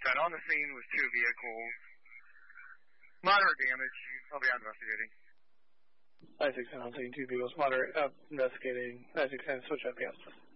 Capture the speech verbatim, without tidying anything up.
ten on the scene with two vehicles. Moderate damage. I'll be out investigating. nine six ten on scene, two vehicles, moderate, uh, investigating. nine six ten, switch F P S.